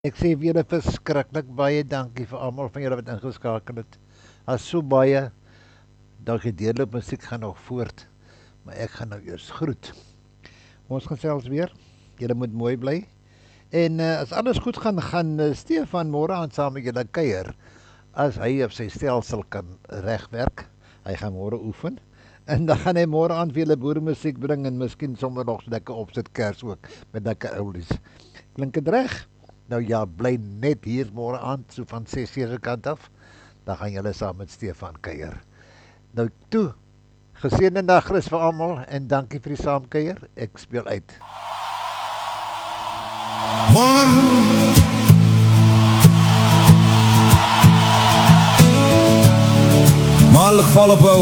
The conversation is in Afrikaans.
Ek sê vir julle verskriklik baie dankie vir almal van julle wat ingeskakel het. As so baie, dan gedeeltelik musiek gaan nog voort, maar ek gaan nou eers groet. Ons gesels weer. Julle moet mooi bly. En as alles goed gaan, gaan Stefan môre aan saam met julle kuier. As hy op sy stelsel kan regwerk, hy gaan môre oefen. En dan gaan hy môre aan vir julle boeremusiek bring en miskien sommer nog so lekker opsit kers ook met lekker oulies. Klink dit reg? Nou ja, bly net hier môre aand so van 6:00 se kant af. Dan gaan julle saam met Stefan kuier. Nou toe. Geseënde nagrus vir almal en dankie vir die saamkuier. Ek speel uit. Mannelijk vallen op